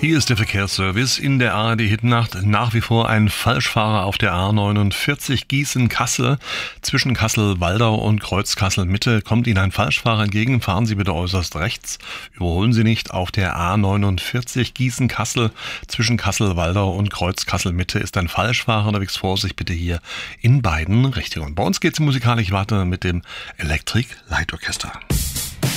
Hier ist der Verkehrsservice in der ARD-Hitnacht. Nach wie vor ein Falschfahrer auf der A49 Gießen-Kassel. Zwischen Kassel-Waldau und Kreuz-Kassel-Mitte kommt Ihnen ein Falschfahrer entgegen. Fahren Sie bitte äußerst rechts. Überholen Sie nicht. Auf der A49 Gießen-Kassel zwischen Kassel-Waldau und Kreuz-Kassel-Mitte ist ein Falschfahrer unterwegs. Vorsicht bitte hier in beiden Richtungen. Bei uns geht's musikalisch weiter mit dem Electric Light Orchestra.